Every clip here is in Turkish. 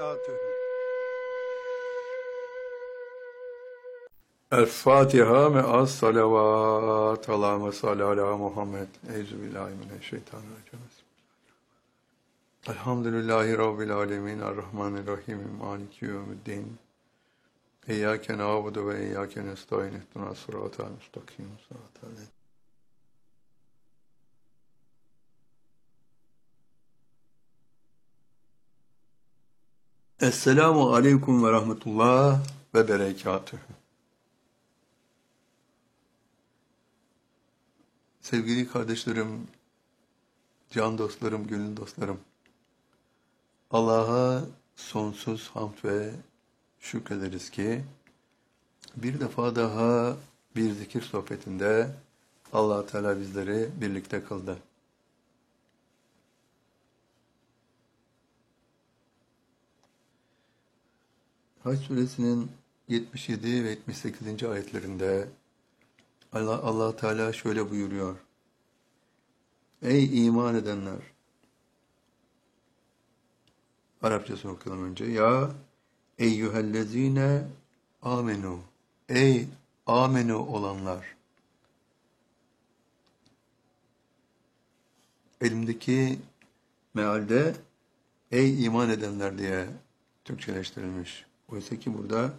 berekatühü. El-Fatiha me'as salavat. Allahümme salli ala Muhammed. Euzubillahimineşşeytanirracim. Elhamdülillahi Rabbil alemin. Errahmanirrahim. Maliki yevmiddin. İyyâke na'budu ve iyyâke nestaîn. İhdinas sıratal müstakîm. Sıratal lezîne. Esselamu aleyküm ve rahmetullah ve berekatühü. Sevgili kardeşlerim, can dostlarım, gönül dostlarım, Allah'a sonsuz hamd ve şükrederiz ki bir defa daha bir zikir sohbetinde Allah Teala bizleri birlikte kıldı. Hac suresinin 77 ve 78. ayetlerinde Allah Teala şöyle buyuruyor. Ey iman edenler! Arapçasını okuyalım önce. Ya eyyühellezine amenu. Ey amenu olanlar! Elimdeki mealde ey iman edenler diye Türkçeleştirilmiş. Oysa ki burada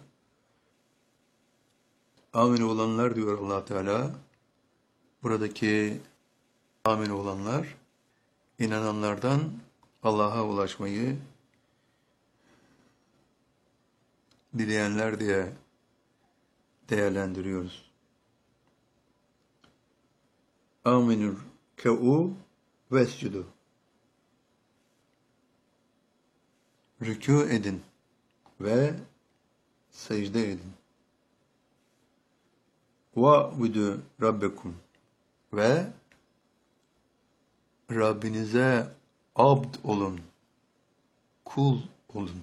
amenu olanlar diyor Allah Teala. Buradaki amenu olanlar inananlardan Allah'a ulaşmayı dileyenler diye değerlendiriyoruz. Amenür ke'u vescudu. Rükû edin ve secde edin. Va'budu rabbekum ve Rabbinize abd olun, kul olun.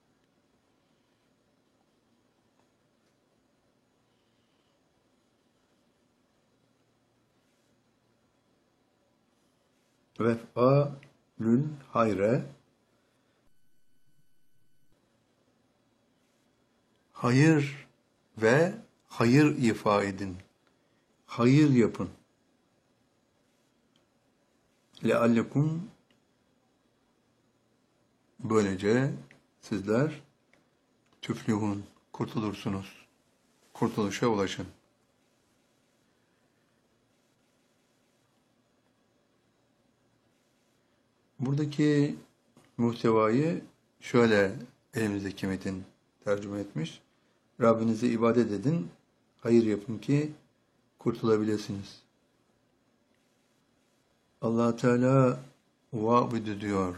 Vef'alül hayre, hayır ve hayır ifa edin. Hayır yapın. Leallekum, böylece sizler tüflihun, kurtulursunuz. Kurtuluşa ulaşın. Buradaki muhtevayı şöyle elimizdeki metin tercüme etmiş. Rabbinize ibadet edin, hayır yapın ki kurtulabilirsiniz. Allah Teala va'budu diyor.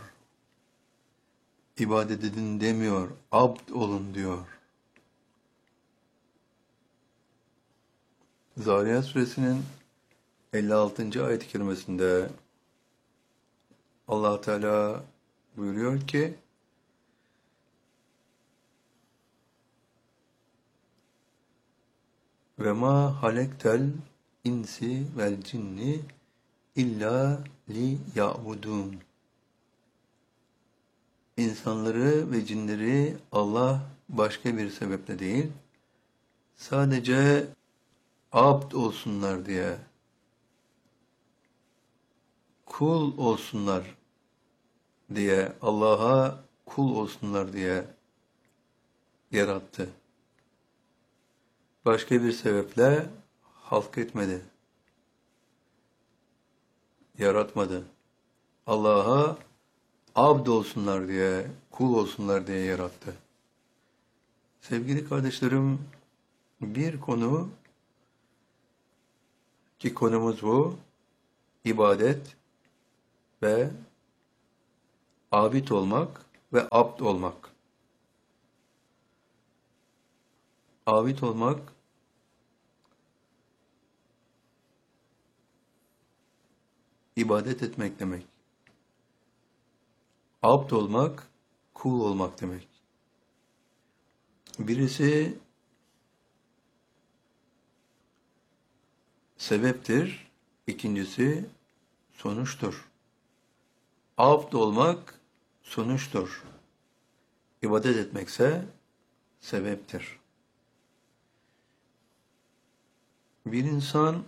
İbadet edin demiyor. Abd olun diyor. Zariyat suresinin 56. ayet-i kerimesinde Allah Teala buyuruyor ki ve ma halektel insi vel cinni illa li ya'budun. İnsanları ve cinleri Allah başka bir sebeple değil, sadece abd olsunlar diye, kul olsunlar diye, Allah'a kul olsunlar diye yarattı. Başka bir sebeple halk etmedi. Yaratmadı. Allah'a abd olsunlar diye, kul olsunlar diye yarattı. Sevgili kardeşlerim, bir konu ki konumuz bu, ibadet ve abid olmak ve abd olmak. Abid olmak, ibadet etmek demek. Abd olmak, kul olmak demek. Birisi sebeptir, ikincisi sonuçtur. Abd olmak sonuçtur. İbadet etmekse sebeptir. Bir insan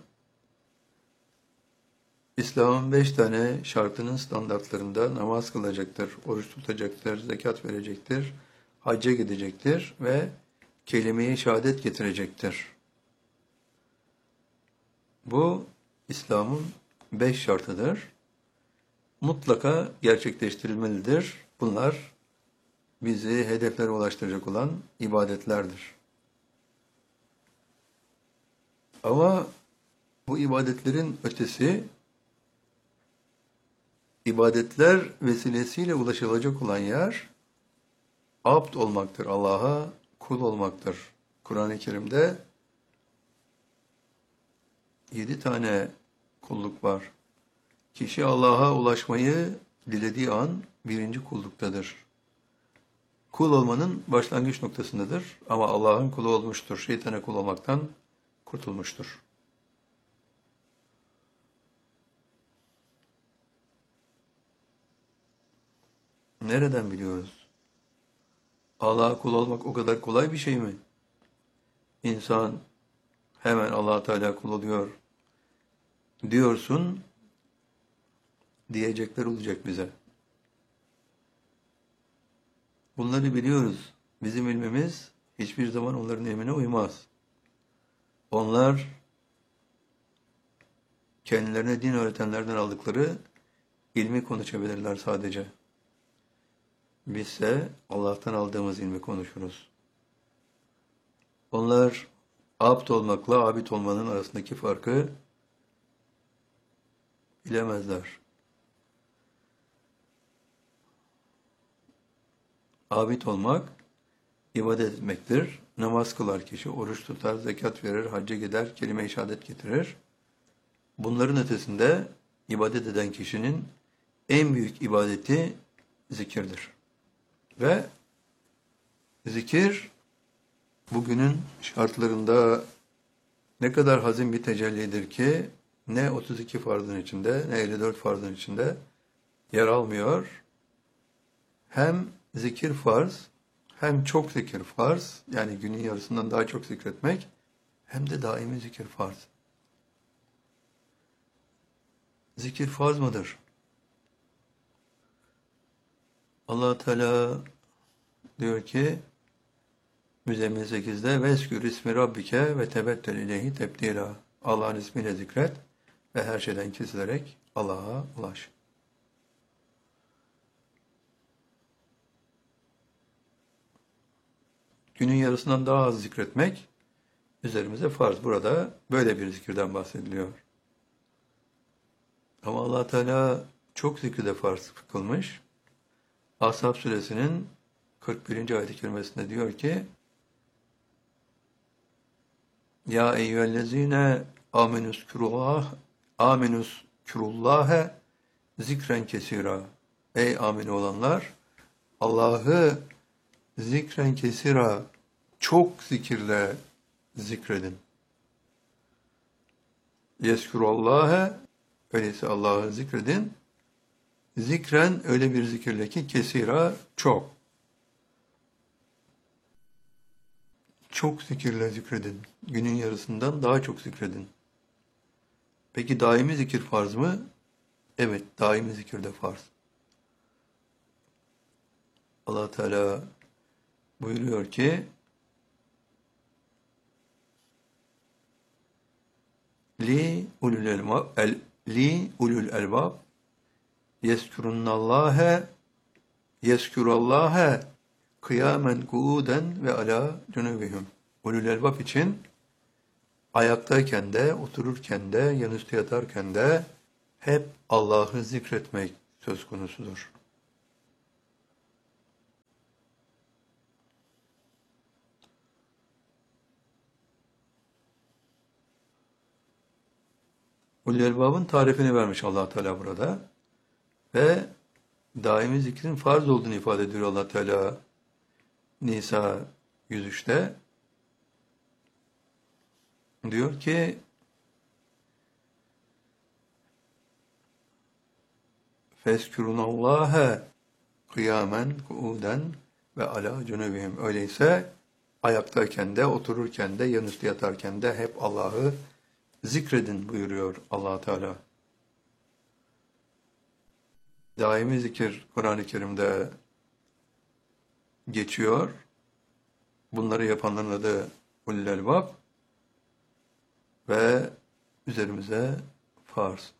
İslam'ın 5 tane şartının standartlarında namaz kılacaktır, oruç tutacaktır, zekat verecektir, hacca gidecektir ve kelime-i şehadet getirecektir. Bu İslam'ın 5 şartıdır. Mutlaka gerçekleştirilmelidir. Bunlar bizi hedeflere ulaştıracak olan ibadetlerdir. Ama bu ibadetlerin ötesi, ibadetler vesilesiyle ulaşılacak olan yer, abd olmaktır, Allah'a kul olmaktır. Kur'an-ı Kerim'de 7 tane kulluk var. Kişi Allah'a ulaşmayı dilediği an birinci kulluktadır. Kul olmanın başlangıç noktasındadır ama Allah'ın kulu olmuştur. Şeytana kul olmaktan kurtulmuştur. Nereden biliyoruz? Allah'a kul olmak o kadar kolay bir şey mi? İnsan hemen Allah Teala kul oluyor diyorsun, diyecekler olacak bize. Bunları biliyoruz. Bizim ilmimiz hiçbir zaman onların ilmine uymaz. Onlar kendilerine din öğretenlerden aldıkları ilmi konuşabilirler sadece. Bizse Allah'tan aldığımız ilmi konuşuruz. Onlar abd olmakla abid olmanın arasındaki farkı bilemezler. Abid olmak, ibadet etmektir. Namaz kılar kişi, oruç tutar, zekat verir, hacca gider, kelime-i şehadet getirir. Bunların ötesinde ibadet eden kişinin en büyük ibadeti zikirdir. Ve zikir bugünün şartlarında ne kadar hazin bir tecellidir ki ne 32 farzın içinde ne 54 farzın içinde yer almıyor. Hem zikir farz, hem çok zikir farz, yani günün yarısından daha çok zikretmek, hem de daimi zikir farz. Zikir farz mıdır? Allah Teala diyor ki Müzzemmil 8'de veskür ismi rabbike ve tebettel ileyhi tebdila. Allah'ın ismiyle zikret ve her şeyden kesilerek Allah'a ulaş. Günün yarısından daha az zikretmek üzerimize farz. Burada böyle bir zikirden bahsediliyor. Ama Allah Teala çok zikri de farz kılmış. Ashab suresinin 41. ayet-i kerimesinde diyor ki Ya eyyühellezine amenüskürullâhe zikren kesira. Ey amin olanlar, Allah'ı zikren kesira, çok zikirle zikredin. Yeskürullâhe, öyleyse Allah'ı zikredin. Zikren öyle bir zikirle ki kesira, çok. Çok zikirle zikredin. Günün yarısından daha çok zikredin. Peki daimi zikir farz mı? Evet, daimi zikir de farz. Allah Teala buyuruyor ki li ulul elbab yeskurallahe kıyamen kuuden ve ala cunubihim. Ulul elbab için ayaktayken de, otururken de, yanüstü yatarken de hep Allah'ı zikretmek söz konusudur. Ulul elbabın tarifini vermiş Allah Teala burada ve daimi zikrin farz olduğunu ifade ediyor Allah Teala Nisa 103'te. Diyor ki Fezkurunallaha kıyamen kuuden ve ala cunubihim. Öyleyse ayaktayken de, otururken de, yanüstü yatarken de hep Allah'ı zikredin buyuruyor Allah Teala. Daimi zikir Kur'an-ı Kerim'de geçiyor. Bunları yapanların adı ulul elbab ve üzerimize farz.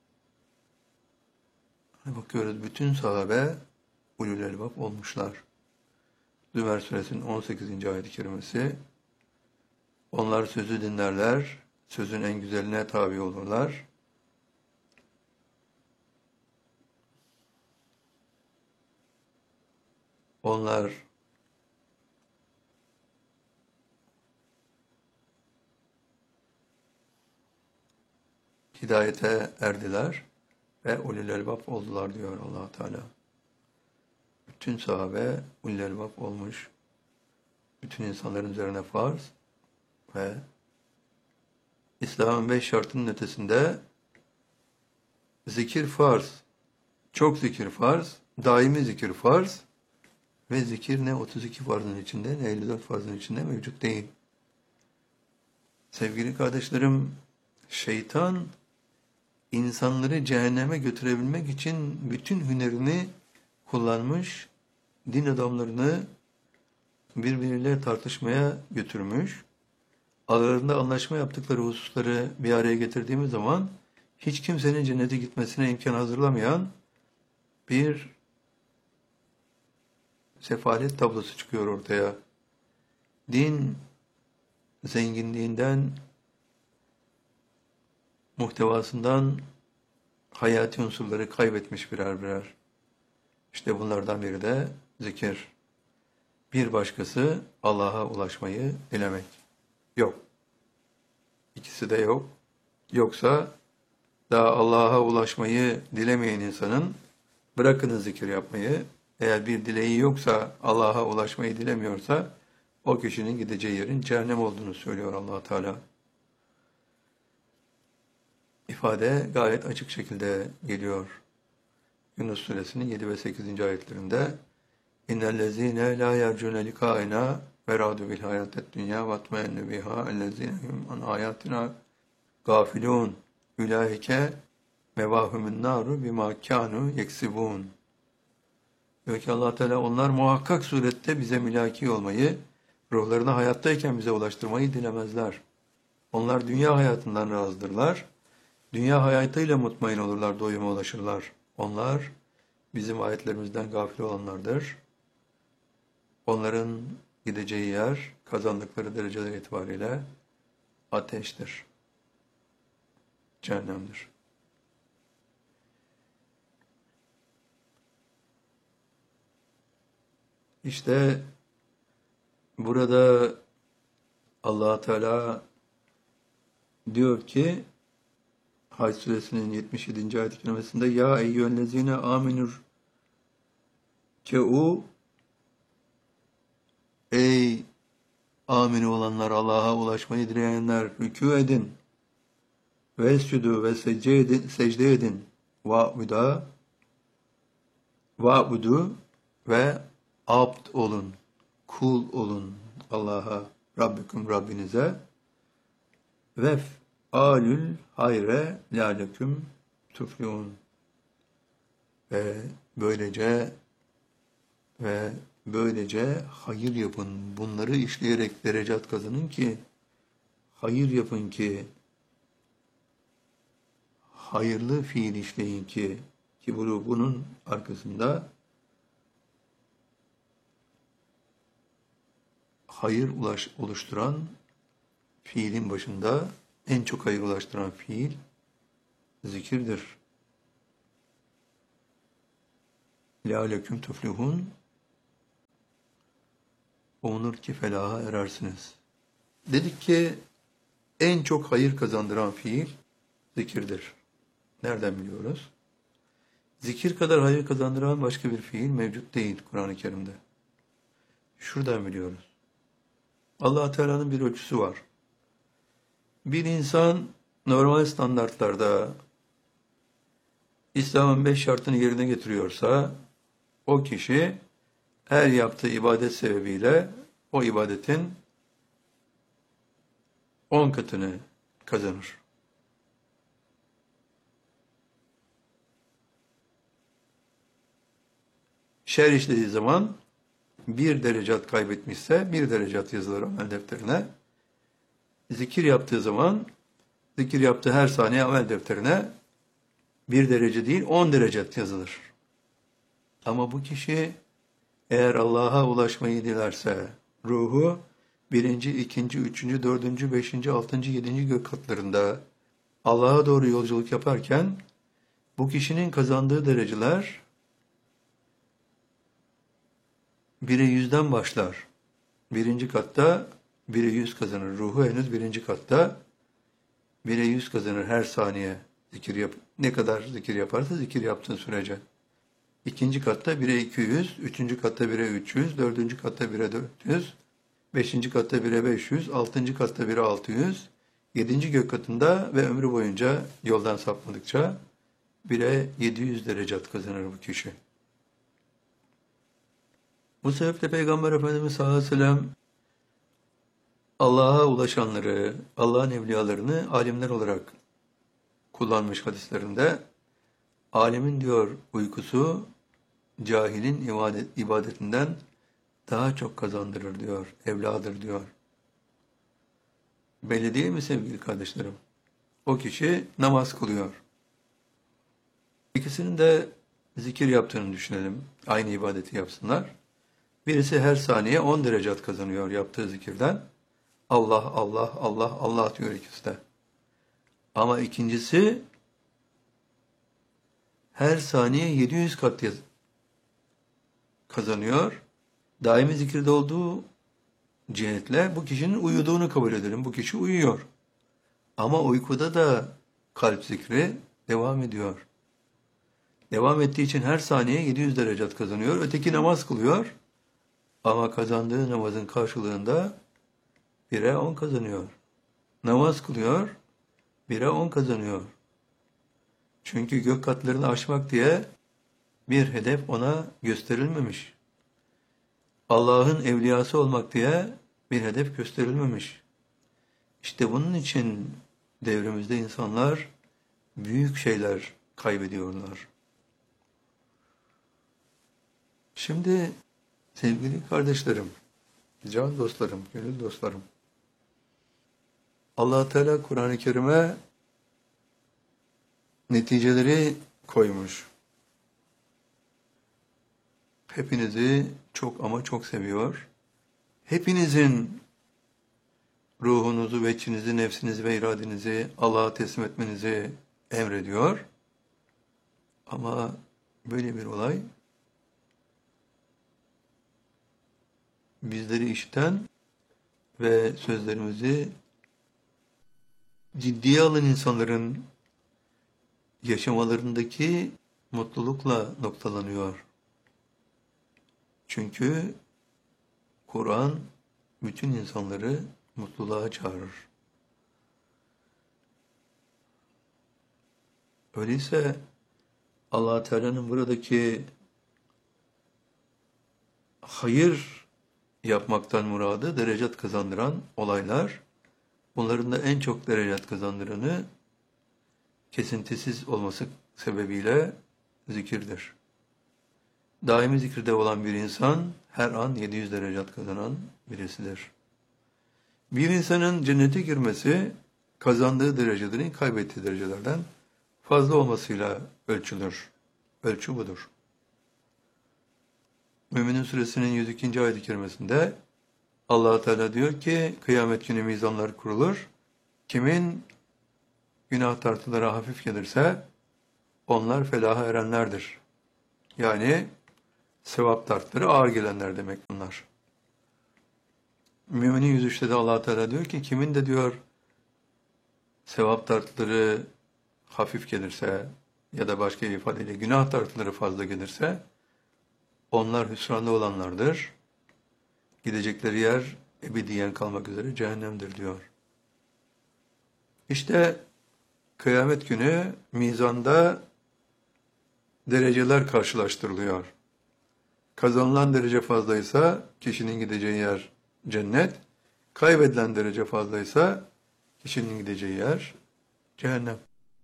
Bakıyoruz bütün sahabe ulul elbab olmuşlar. Zümer suresinin 18. ayet-i kerimesi. Onlar sözü dinlerler, sözün en güzeline tabi olurlar. Onlar hidayete erdiler ve ulul elbab oldular diyor Allah Teala. Bütün sahabe ulul elbab olmuş. Bütün insanların üzerine farz ve İslam'ın 5 şartının ötesinde zikir farz, çok zikir farz, daimi zikir farz ve zikir ne 32 farzın içinde ne 54 farzın içinde mevcut değil. Sevgili kardeşlerim, şeytan insanları cehenneme götürebilmek için bütün hünerini kullanmış, din adamlarını birbiriyle tartışmaya götürmüş. Aralarında anlaşma yaptıkları hususları bir araya getirdiğimiz zaman hiç kimsenin cennete gitmesine imkan hazırlamayan bir sefalet tablosu çıkıyor ortaya. Din zenginliğinden, muhtevasından hayati unsurları kaybetmiş birer birer. İşte bunlardan biri de zikir. Bir başkası Allah'a ulaşmayı dilemek. Yok. İkisi de yok. Yoksa daha Allah'a ulaşmayı dilemeyen insanın bırakınız zikir yapmayı. Eğer bir dileği yoksa Allah'a ulaşmayı dilemiyorsa o kişinin gideceği yerin cehennem olduğunu söylüyor Allah Teala. İfade gayet açık şekilde geliyor. Yunus suresinin 7 ve 8. ayetlerinde İnnellezîne lâ yercûne likâinâ ve râdû bil hayâted dünyâ ve atma'ennu bihâ ellezîne hum an âyâtinâ gâfilûn ülâhike mevâhumun nâru bimâ kânû yeksibûn. Diyor ki Allah Teala onlar muhakkak surette bize mülaki olmayı, ruhlarını hayattayken bize ulaştırmayı dilemezler. Onlar dünya hayatından razıdırlar. Dünya hayatıyla mutmain olurlar, doyuma ulaşırlar. Onlar bizim ayetlerimizden gafil olanlardır. Onların gideceği yer, kazandıkları dereceler itibariyle ateştir. Cehennemdir. İşte burada Allah Teala diyor ki Hac suresinin 77. ayet-i kerimesinde ya eyyühellezine aminur ke'u ey amin olanlar Allah'a ulaşmayı dileyenler rükû edin vescudu ve secde edin va'budu ve abd olun, kul olun Allah'a, Rabbikum Rabbinize alül hayre lâleküm tuflihun ve böylece hayır yapın. Bunları işleyerek derecat kazanın ki hayır yapın ki hayırlı fiil işleyin ki bunun arkasında hayır oluşturan fiilin başında en çok hayır ulaştıran fiil zikirdir. لَعَلَكُمْ تُفْلِحُونَ umulur ki felaha erersiniz. Dedik ki en çok hayır kazandıran fiil zikirdir. Nereden biliyoruz? Zikir kadar hayır kazandıran başka bir fiil mevcut değil Kur'an-ı Kerim'de. Şuradan biliyoruz. Allah Teala'nın bir ölçüsü var. Bir insan normal standartlarda İslam'ın 5 şartını yerine getiriyorsa o kişi her yaptığı ibadet sebebiyle o ibadetin 10 katını kazanır. Şer işlediği zaman 1 derecat kaybetmişse 1 derecat yazılır amel defterine. Zikir yaptığı zaman zikir yaptığı her saniye amel defterine 1 derece değil 10 derecat yazılır. Ama bu kişi eğer Allah'a ulaşmayı dilerse ruhu 1., 2., 3., 4., 5., 6., 7. gök katlarında Allah'a doğru yolculuk yaparken bu kişinin kazandığı dereceler 1'e 100'den başlar. 1. katta 1'e 100 kazanır. Ruhu henüz 1. katta 1'e 100 kazanır her saniye zikir yap. Ne kadar zikir yaparsa zikir yaptığın sürece. 2. katta 1'e 200, 3. katta 1'e 300, 4. katta 1'e 400, 5. katta 1'e 500, 6. katta 1'e 600, 7. gök katında ve ömrü boyunca yoldan sapmadıkça 1'e 700 derecat kazanır bu kişi. Bu sebeple Peygamber Efendimiz sallallahu aleyhi ve sellem Allah'a ulaşanları, Allah'ın evliyalarını alimler olarak kullanmış hadislerinde. Alimin diyor uykusu cahilin ibadetinden daha çok kazandırır diyor, evladır diyor. Belli değil mi sevgili kardeşlerim? O kişi namaz kılıyor. İkisinin de zikir yaptığını düşünelim. Aynı ibadeti yapsınlar. Birisi her saniye 10 derecat kazanıyor yaptığı zikirden. Allah, Allah, Allah, Allah diyor ikisi de. Ama ikincisi her saniye 700 kat kazanıyor. Daimi zikirde olduğu cihetle bu kişinin uyuduğunu kabul edelim. Bu kişi uyuyor. Ama uykuda da kalp zikri devam ediyor. Devam ettiği için her saniye 700 derecat kazanıyor. Öteki namaz kılıyor. Ama kazandığı namazın karşılığında 1'e 10 kazanıyor. Namaz kılıyor, 1'e 10 kazanıyor. Çünkü gök katlarını aşmak diye bir hedef ona gösterilmemiş. Allah'ın evliyası olmak diye bir hedef gösterilmemiş. İşte bunun için devrimizde insanlar büyük şeyler kaybediyorlar. Şimdi sevgili kardeşlerim, can dostlarım, gönül dostlarım, Allah Teala Kur'an-ı Kerim'e neticeleri koymuş. Hepinizi çok ama çok seviyor. Hepinizin ruhunuzu, veçinizi, nefsinizi ve iradenizi Allah'a teslim etmenizi emrediyor. Ama böyle bir olay bizleri işiten ve sözlerimizi ciddiye alan insanların yaşamalarındaki mutlulukla noktalanıyor. Çünkü Kur'an bütün insanları mutluluğa çağırır. Öyleyse Allah Teala'nın buradaki hayır yapmaktan muradı derecat kazandıran olaylar, bunların da en çok derecat kazandıranı kesintisiz olması sebebiyle zikirdir. Daimi zikirde olan bir insan her an 700 derecat kazanan birisidir. Bir insanın cennete girmesi kazandığı derecelerin kaybettiği derecelerden fazla olmasıyla ölçülür. Ölçü budur. Mü'minin suresinin 102. ayet-i kerimesinde Allah Teala diyor ki kıyamet günü mizanlar kurulur. Kimin günah tartıları hafif gelirse onlar felaha erenlerdir. Yani sevap tartıları ağır gelenler demek bunlar. Müminin 103'te de Allah Teala diyor ki kimin de diyor sevap tartıları hafif gelirse ya da başka bir ifadeyle günah tartıları fazla gelirse onlar hüsranda olanlardır. Gidecekleri yer ebediyen kalmak üzere cehennemdir diyor. İşte kıyamet günü mizanda dereceler karşılaştırılıyor. Kazanılan derece fazlaysa kişinin gideceği yer cennet. Kaybedilen derece fazlaysa kişinin gideceği yer cehennem.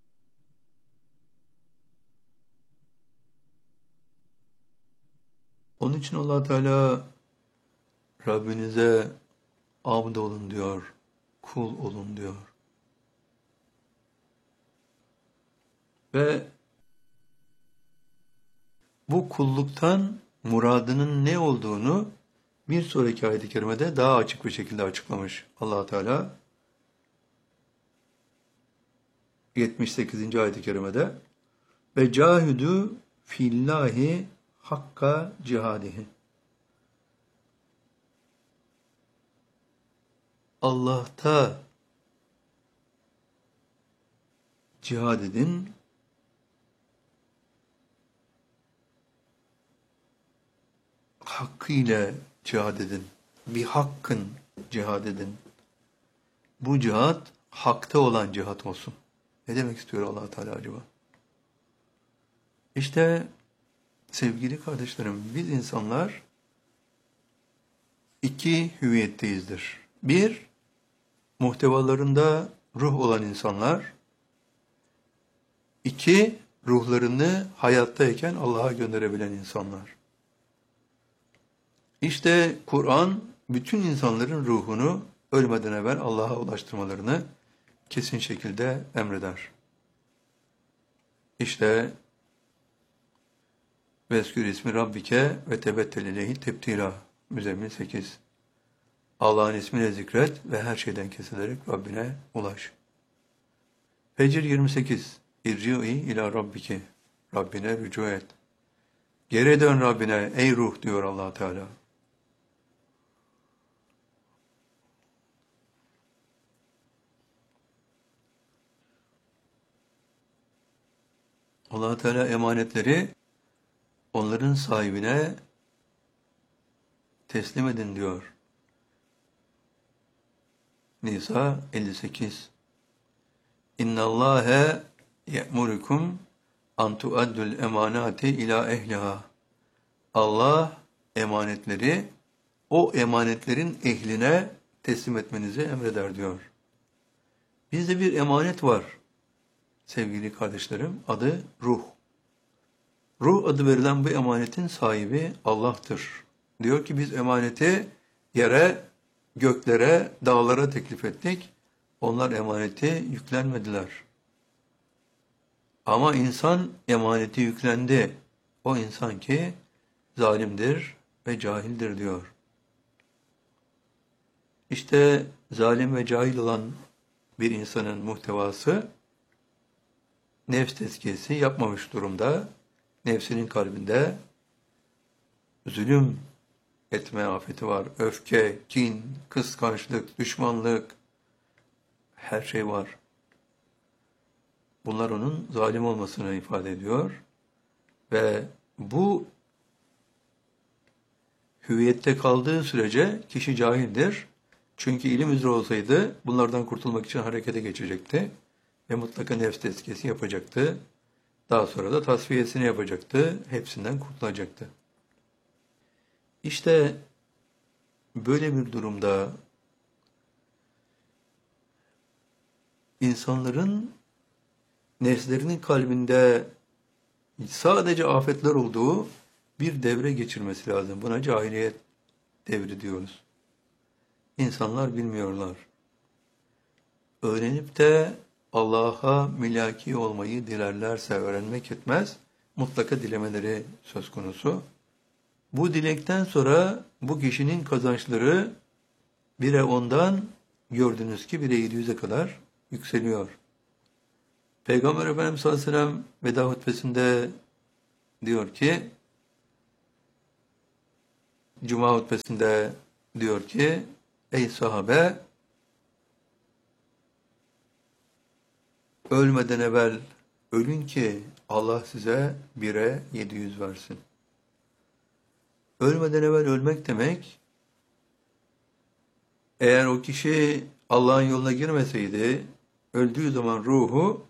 Onun için Allah Teala Rabbinize abd olun diyor, kul olun diyor. Ve bu kulluktan muradının ne olduğunu bir sonraki ayet-i kerimede daha açık bir şekilde açıklamış Allah Teala. 78. ayet-i kerimede ve cahidu fillahi hakka cihadihi. Allah'ta cihad edin, hakkıyla cihad edin. Bir hakkın cihad edin. Bu cihat hakta olan cihat olsun. Ne demek istiyor Allah Teala acaba? İşte sevgili kardeşlerim, biz insanlar iki hüviyetteyizdir. Bir, muhtevalarında ruh olan insanlar. İki, ruhlarını hayattayken Allah'a gönderebilen insanlar. İşte Kur'an bütün insanların ruhunu ölmeden evvel Allah'a ulaştırmalarını kesin şekilde emreder. İşte Veskür ismi Rabbike ve tebettel ileyhi tebtila. Müzzemmil 8. Allah'ın ismiyle zikret ve her şeyden kesilerek Rabbine ulaş. Fecr 28. İrci'i ila Rabbike. Rabbine rücu et. Geri dön Rabbine ey ruh diyor Allah Teala. Allah Teala emanetleri onların sahibine teslim edin diyor. Nisa 58. İnnallâhe ye'murukum an tu'addul emanati ila ehliha. Allah emanetleri o emanetlerin ehline teslim etmenizi emreder diyor. Bizde bir emanet var sevgili kardeşlerim, adı ruh. Ruh adı verilen bu emanetin sahibi Allah'tır. Diyor ki biz emaneti yere, göklere, dağlara teklif ettik. Onlar emaneti yüklenmediler. Ama insan emaneti yüklendi. O insan ki zalimdir ve cahildir diyor. İşte zalim ve cahil olan bir insanın muhtevası nefs tezkiyesi yapmamış durumda. Nefsinin kalbinde zulüm etme afeti var. Öfke, kin, kıskançlık, düşmanlık, her şey var. Bunlar onun zalim olmasını ifade ediyor. Ve bu hüviyette kaldığı sürece kişi cahildir. Çünkü ilim üzere olsaydı bunlardan kurtulmak için harekete geçecekti. Ve mutlaka nefs tezkiyesi yapacaktı. Daha sonra da tasfiyesini yapacaktı. Hepsinden kurtulacaktı. İşte böyle bir durumda insanların nefslerinin kalbinde sadece afetler olduğu bir devre geçirmesi lazım. Buna cahiliyet devri diyoruz. İnsanlar bilmiyorlar. Öğrenip de Allah'a mülaki olmayı dilerlerse öğrenmek etmez, mutlaka dilemeleri söz konusu. Bu dilekten sonra bu kişinin kazançları 1'e 10'dan gördünüz ki 1'e 700'e kadar yükseliyor. Peygamber Efendimiz sallallahu aleyhi ve sellem veda hutbesinde diyor ki, Cuma hutbesinde diyor ki, ey sahabe, ölmeden evvel ölün ki Allah size 1'e 700 versin. Ölmeden evvel ölmek demek, eğer o kişi Allah'ın yoluna girmeseydi, öldüğü zaman ruhu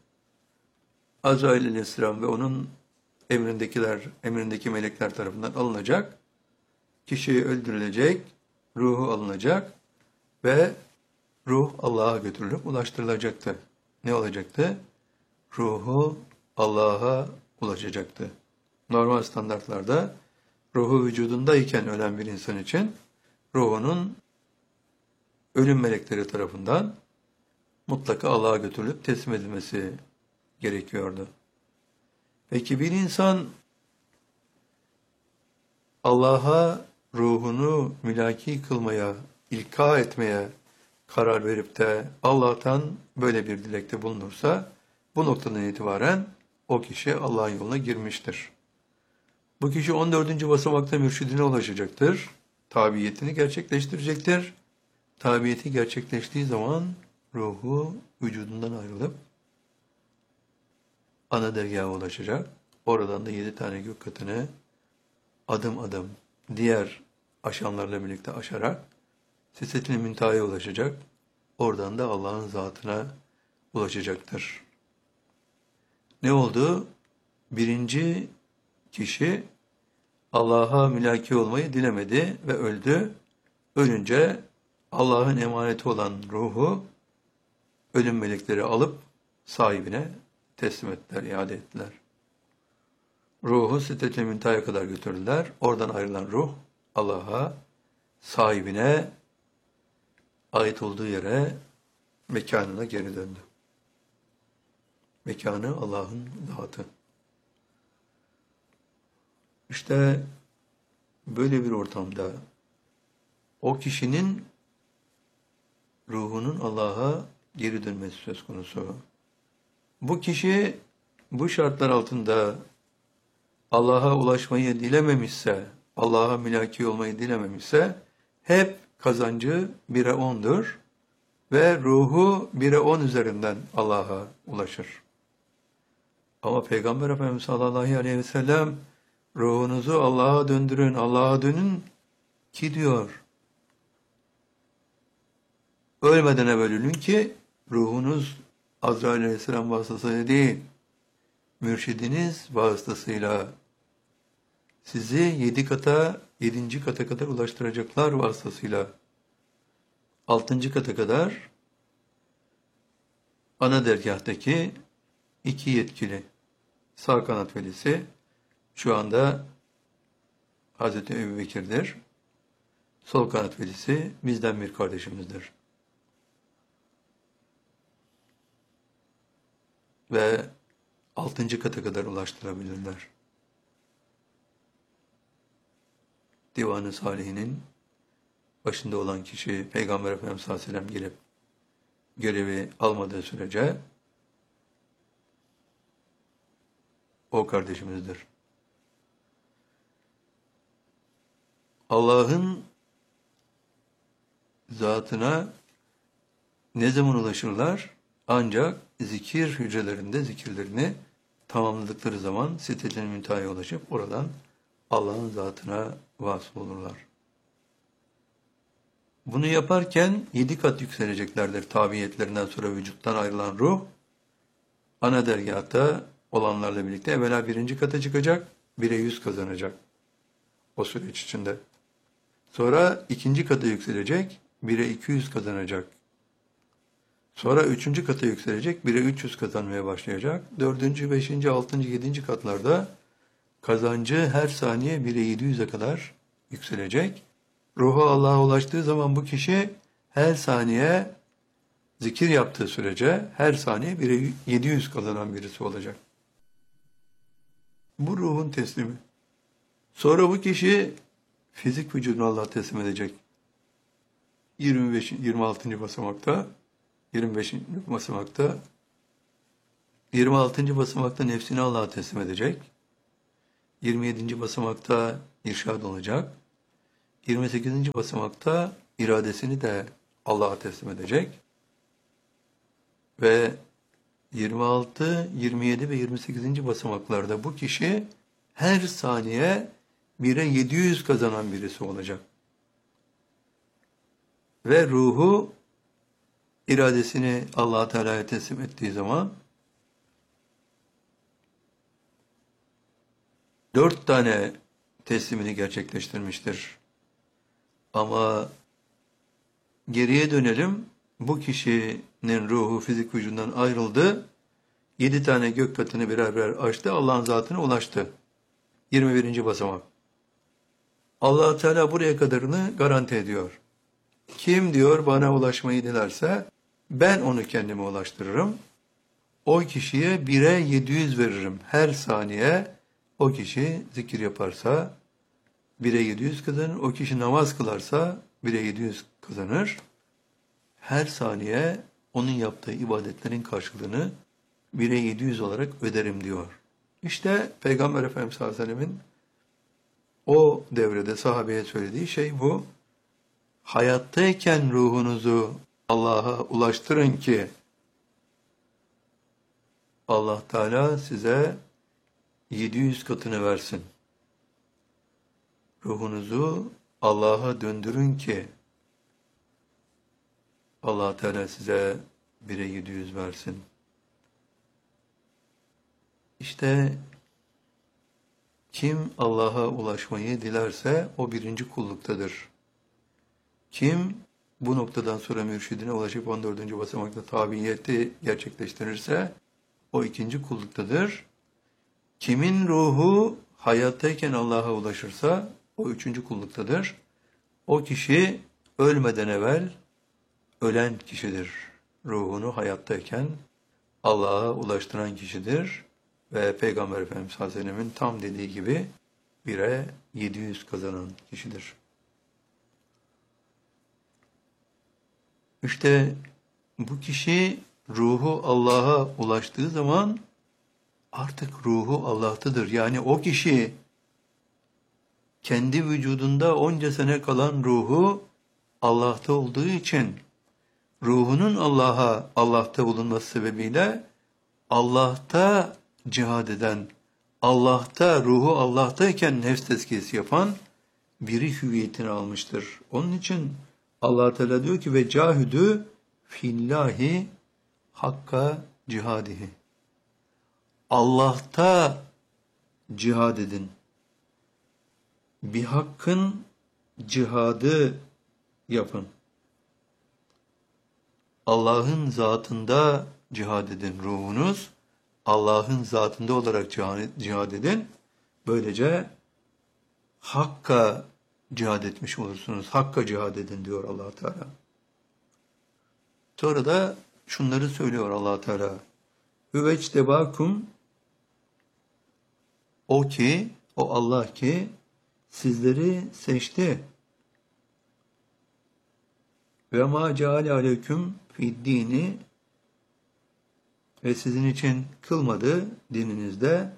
Azrail aleyhisselam ve onun emrindeki melekler tarafından alınacak kişi öldürülecek, ruhu alınacak ve ruh Allah'a götürülüp ulaştırılacaktı. Ne olacaktı? Ruhu Allah'a ulaşacaktı. Normal standartlarda ruhu vücudundayken ölen bir insan için ruhunun ölüm melekleri tarafından mutlaka Allah'a götürülüp teslim edilmesi gerekiyordu. Peki bir insan Allah'a ruhunu mülaki kılmaya, ilka etmeye karar verip de Allah'tan böyle bir dilekte bulunursa, bu noktadan itibaren o kişi Allah'ın yoluna girmiştir. Bu kişi 14. basamakta mürşidine ulaşacaktır. Tabiyetini gerçekleştirecektir. Tabiyeti gerçekleştiği zaman ruhu vücudundan ayrılıp ana dergaha ulaşacak. Oradan da 7 tane gök katını adım adım diğer aşanlarla birlikte aşarak Sidret-i Münteha'ya ulaşacak. Oradan da Allah'ın zatına ulaşacaktır. Ne oldu? Birinci kişi Allah'a mülaki olmayı dilemedi ve öldü. Ölünce Allah'ın emaneti olan ruhu ölüm melekleri alıp sahibine teslim ettiler, iade ettiler. Ruhu Sidret-i Münteha'ya kadar götürdüler. Oradan ayrılan ruh Allah'a, sahibine ait olduğu yere, mekanına geri döndü. Mekanı Allah'ın zatı. İşte böyle bir ortamda o kişinin ruhunun Allah'a geri dönmesi söz konusu. Bu kişi bu şartlar altında Allah'a ulaşmayı dilememişse, Allah'a mülaki olmayı dilememişse hep kazancı 1'e 10'dur ve ruhu 1'e 10 üzerinden Allah'a ulaşır. Ama Peygamber Efendimiz sallallahu aleyhi ve sellem ruhunuzu Allah'a döndürün, Allah'a dönün ki diyor. Ölmeden evvel ölün ki ruhunuz Azrail aleyhisselam vasıtasıyla değil, mürşidiniz vasıtasıyla sizi 7 kata, 7. kata kadar ulaştıracaklar vasıtasıyla 6. kata kadar ana dergahtaki 2 yetkili sağ kanat velisi şu anda Hazreti Ebubekir'dir. Sol kanat velisi bizden bir kardeşimizdir. Ve 6. kata kadar ulaştırabilirler. Divan-ı Salihinin başında olan kişi Peygamber Efendimiz sallallahu aleyhi ve sellem gelip görevi almadığı sürece o kardeşimizdir. Allah'ın zatına ne zaman ulaşırlar? Ancak zikir hücrelerinde zikirlerini tamamladıkları zaman Sidret-i Münteha'ya ulaşıp oradan Allah'ın zatına vasıl olurlar. Bunu yaparken 7 kat yükseleceklerdir tabiyetlerinden sonra vücuttan ayrılan ruh. Ana dergâhta olanlarla birlikte evvela 1. kata çıkacak, 1'e 100 kazanacak o süreç içinde. Sonra 2. kata yükselecek, 1'e 200 kazanacak. Sonra 3. kata yükselecek, 1'e 300 kazanmaya başlayacak. 4., 5., 6., 7. katlarda kazancı her saniye 1'e 700'e kadar yükselecek. Ruhu Allah'a ulaştığı zaman bu kişi her saniye zikir yaptığı sürece her saniye 1'e 700 kazanan birisi olacak. Bu ruhun teslimi. Sonra bu kişi fizik vücudunu Allah'a teslim edecek. 26. basamakta 25. basamakta 26. basamakta nefsini Allah'a teslim edecek. 27. basamakta irşad olacak. 28. basamakta iradesini de Allah'a teslim edecek. Ve 26, 27 ve 28. basamaklarda bu kişi her saniye 1'e 700 kazanan birisi olacak. Ve ruhu iradesini Allah Teala'ya teslim ettiği zaman 4 tane teslimini gerçekleştirmiştir. Ama geriye dönelim. Bu kişinin ruhu fizik vücudundan ayrıldı. 7 tane gök katını birer birer açtı. Allah'ın zatına ulaştı. 21. basamak. Allah Teala buraya kadarını garanti ediyor. Kim diyor bana ulaşmayı dilerse ben onu kendime ulaştırırım. O kişiye 1'e 700 veririm. Her saniye o kişi zikir yaparsa 1'e 700 kazanır. O kişi namaz kılarsa 1'e 700 kazanır. Her saniye onun yaptığı ibadetlerin karşılığını 1'e 700 olarak öderim diyor. İşte Peygamber Efendimiz sallallahu aleyhi ve sellemin o devrede sahabeye söylediği şey bu. Hayattayken ruhunuzu Allah'a ulaştırın ki Allah Teala size 700 katını versin. Ruhunuzu Allah'a döndürün ki Allah Teala size 1'e 700 versin. İşte kim Allah'a ulaşmayı dilerse o birinci kulluktadır. Kim bu noktadan sonra mürşidine ulaşıp 14. basamakta tabiyeti gerçekleştirirse o ikinci kulluktadır. Kimin ruhu hayattayken Allah'a ulaşırsa o üçüncü kulluktadır. O kişi ölmeden evvel ölen kişidir. Ruhunu hayattayken Allah'a ulaştıran kişidir. Ve Peygamber Efendimiz sallallahu aleyhi ve sellem'in tam dediği gibi 1'e 700 kazanan kişidir. İşte bu kişi ruhu Allah'a ulaştığı zaman artık ruhu Allah'tadır. Yani o kişi kendi vücudunda onca sene kalan ruhu Allah'ta olduğu için ruhunun Allah'ta bulunması sebebiyle Allah'ta cihad eden, ruhu Allah'tayken nefs tezkiyesi yapan biri hüviyetini almıştır. Onun için Allah Teala diyor ki ve cahidü fillahi hakka cihadihi. Allah'ta cihad edin. Bir hakkın cihadı yapın. Allah'ın zatında cihad edin ruhunuz. Allah'ın zatında olarak cihad edin. Böylece hakka cihad etmiş olursunuz. Hakka cihad edin diyor Allah Teala. Sonra da şunları söylüyor Allah Teala. Hüvectebakum, o Allah ki sizleri seçti. Ve ma ceale aleyküm fid dini, ve sizin için kılmadı dininizde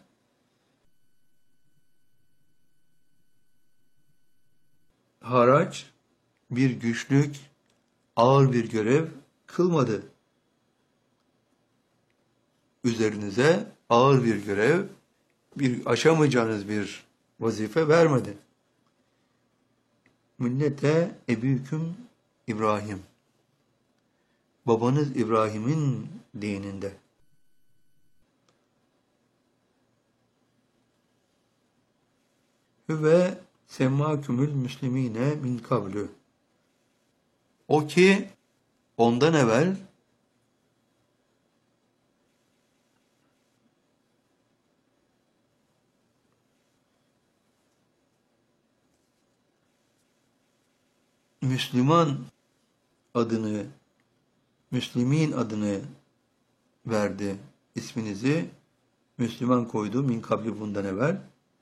haraç, bir güçlük, ağır bir görev kılmadı. Üzerinize ağır bir görev, bir aşamayacağınız bir vazife vermedi. Millete ebüküm İbrahim. Babanız İbrahim'in dininde. Ve semmâkümül müslimîne min kablü. O ki ondan evvel Müslümin adını verdi. İsminizi Müslüman koydu min kabli bundan evvel.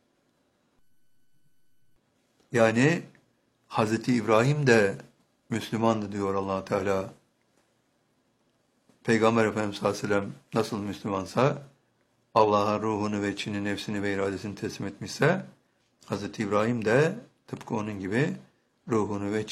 Yani Hazreti İbrahim de Müslümandı diyor Allah Teala. Peygamber Efendimiz sallallahu aleyhi ve sellem nasıl Müslümansa, Allah'a ruhunu ve içini, nefsini ve iradesini teslim etmişse, Hazreti İbrahim de tıpkı onun gibi ruhunu ve